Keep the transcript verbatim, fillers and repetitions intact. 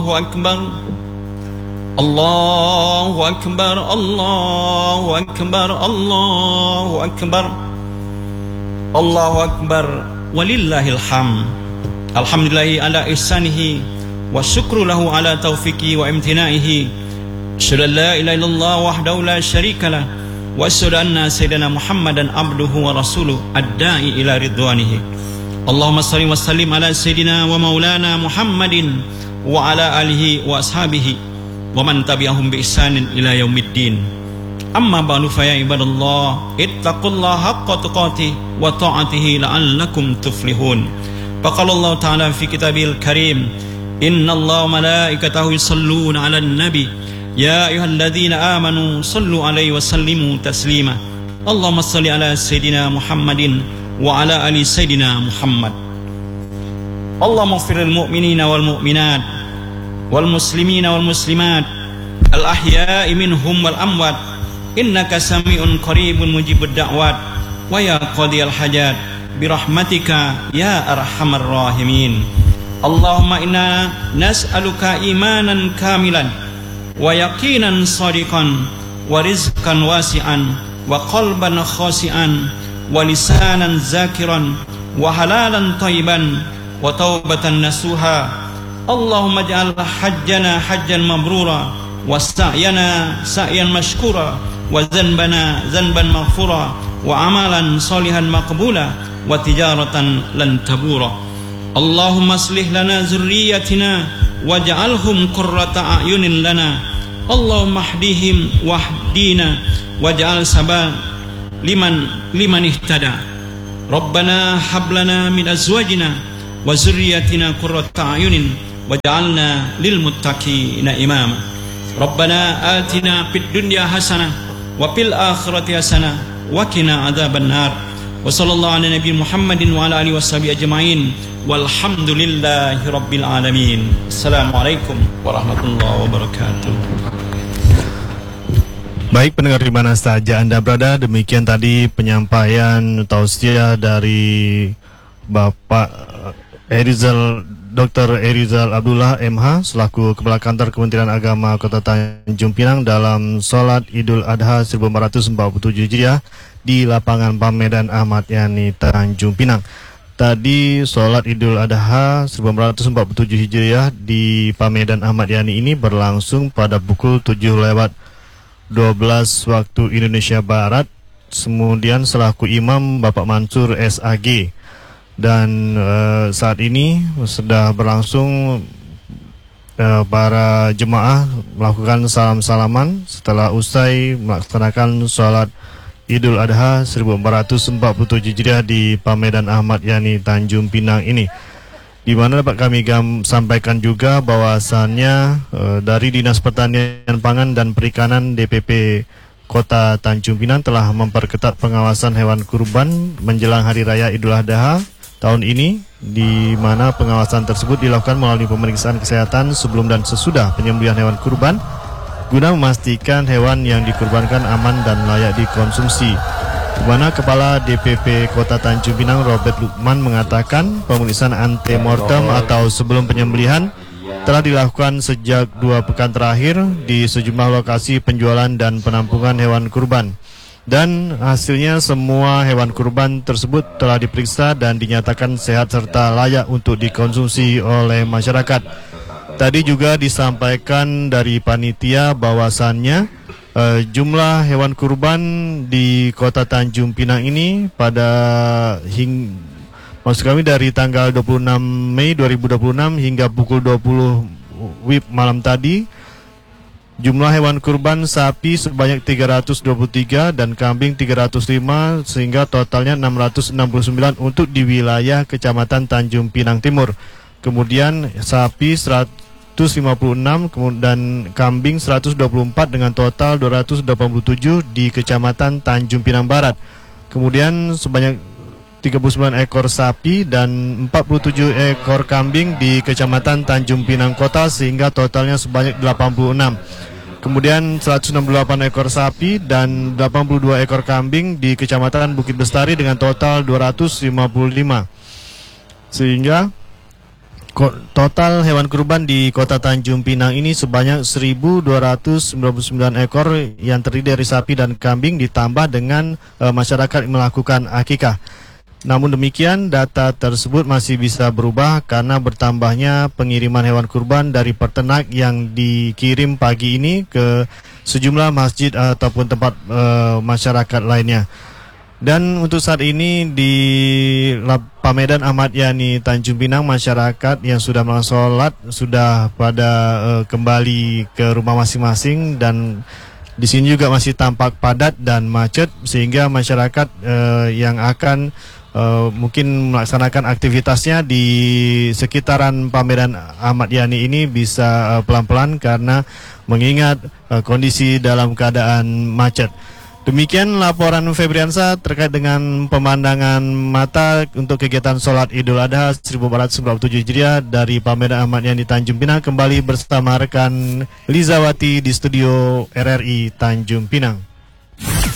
Akbar. Allahu Akbar. Allahu Akbar. Allahu Akbar. Allahu Akbar. Walillahil hamd. Alhamdulillahi ala ihsanihi wa syukru lahu ala taufiqi wa imtinaihi. Asyhadu an la ilaha illallah wahdahu la syarikalah wa asyhadu anna sayyidina Muhammadan abduhu wa rasuluh ad-da'i ila ridwanihi. Allahumma shalli wa sallim ala sayyidina wa maulana Muhammadin wa ala alihi wa ashabihi wa man tabi'ahum bi ihsanin ila yaumiddin. Amma ba'du fa ya ibadallah ittaqullaha haqqa tuqatih wa ta'atihi la'allakum tuflihun. Faqala Allah ta'ala fi kitabil karim, innallaha wa malaikatahu yusalluna 'alan nabi ya ayyuhalladzina amanu sallu 'alaihi wa sallimu taslima. Allahumma shalli ala sayyidina Muhammadin wa ala ali sayyidina Muhammad. Allahumma ighfir lil mu'minina wal mu'minat wal muslimina wal muslimat al ahya'i minhum wal amwat innaka sami'un qaribun mujibud da'wat wa ya qadiyal hajat birahmatika ya arhamar rahimin. Allahumma inna nas'aluka imanan kamilan wa yaqinan sadiqan wa rizqan wasi'an wa qalban khasi'an wa lisanan zakiran wa halalan thayyiban wa taubatan nasuha. Allahumma ja'al hajjana hajjan mabrura wa sa'yana sa'yan mashkura wa zanbana zanban maghfura wa amalan salihan maqbula wa tijaratan lan tabura. Allahumma aslih lana zurriyatina waj'alhum qurrata a'yunin lana. Allahumma hdihim wahdina waj'al sabab liman liman ihtada. Rabbana hab lana min azwajina wa zurriyyatina qurrata a'yunin waj'alna lil muttaqina imama. Rabbana atina fid dunya hasanah wa fil akhirati hasanah wa qina adzaban nar. Wa sallallahu ala nabi Muhammadin wa ala alihi washabihi ajmain walhamdulillahi rabbil alamin. Assalamualaikum warahmatullahi wabarakatuh. Baik pendengar di mana saja Anda berada, demikian tadi penyampaian tausiah dari Bapak Erizal Doktor Erizal Abdullah M H selaku Kepala Kantor Kementerian Agama Kota Tanjung Pinang dalam sholat Idul Adha seribu empat ratus empat puluh tujuh Hijriah di lapangan Pamedan Ahmad Yani Tanjung Pinang. Tadi sholat Idul Adha seribu empat ratus empat puluh tujuh Hijriah di Pamedan Ahmad Yani ini berlangsung pada pukul tujuh lewat dua belas waktu Indonesia Barat. Kemudian selaku imam Bapak Mansur S A G. Dan uh, saat ini sudah berlangsung uh, para jemaah melakukan salam-salaman setelah usai melaksanakan sholat Idul Adha seribu empat ratus empat puluh tujuh Hijriah di Pamedan Ahmad Yani Tanjung Pinang ini, di mana dapat kami gam sampaikan juga bahwasannya uh, dari Dinas Pertanian Pangan dan Perikanan D P P Kota Tanjung Pinang telah memperketat pengawasan hewan kurban menjelang Hari Raya Idul Adha tahun ini, di mana pengawasan tersebut dilakukan melalui pemeriksaan kesehatan sebelum dan sesudah penyembelihan hewan kurban guna memastikan hewan yang dikurbankan aman dan layak dikonsumsi. Di mana Kepala D P P Kota Tanjung Pinang Robert Lukman mengatakan pemeriksaan antemortem atau sebelum penyembelihan telah dilakukan sejak dua pekan terakhir di sejumlah lokasi penjualan dan penampungan hewan kurban. Dan hasilnya semua hewan kurban tersebut telah diperiksa dan dinyatakan sehat serta layak untuk dikonsumsi oleh masyarakat. Tadi juga disampaikan dari panitia bahwasannya eh, jumlah hewan kurban di Kota Tanjung Pinang ini pada hing maksud kami dari tanggal dua puluh enam Mei dua ribu dua puluh enam hingga pukul dua puluh W I B malam tadi, jumlah hewan kurban sapi sebanyak tiga ratus dua puluh tiga dan kambing tiga ratus lima sehingga totalnya enam ratus enam puluh sembilan untuk di wilayah Kecamatan Tanjung Pinang Timur. Kemudian sapi seratus lima puluh enam dan kambing seratus dua puluh empat dengan total dua ratus delapan puluh tujuh di Kecamatan Tanjung Pinang Barat. Kemudian sebanyak tiga puluh sembilan ekor sapi dan empat puluh tujuh ekor kambing di Kecamatan Tanjung Pinang Kota sehingga totalnya sebanyak delapan puluh enam. Kemudian seratus enam puluh delapan ekor sapi dan delapan puluh dua ekor kambing di Kecamatan Bukit Bestari dengan total dua ratus lima puluh lima. Sehingga Ko- total hewan kurban di Kota Tanjung Pinang ini sebanyak seribu dua ratus sembilan puluh sembilan ekor yang terdiri dari sapi dan kambing ditambah dengan e, masyarakat yang melakukan akikah. Namun demikian, data tersebut masih bisa berubah karena bertambahnya pengiriman hewan kurban dari peternak yang dikirim pagi ini ke sejumlah masjid ataupun tempat e, masyarakat lainnya. Dan untuk saat ini di Pamedan Ahmad Yani Tanjung Pinang, masyarakat yang sudah melakukan sholat sudah pada uh, kembali ke rumah masing-masing, dan di sini juga masih tampak padat dan macet, sehingga masyarakat uh, yang akan uh, mungkin melaksanakan aktivitasnya di sekitaran Pamedan Ahmad Yani ini bisa uh, pelan-pelan karena mengingat uh, kondisi dalam keadaan macet. Demikian laporan Febriansa terkait dengan pemandangan mata untuk kegiatan sholat Idul Adha seribu empat ratus sembilan puluh tujuh Hijriah dari Pamedan Ahmad Yani Tanjung Pinang. Kembali bersama rekan Lizawati di studio R R I Tanjung Pinang.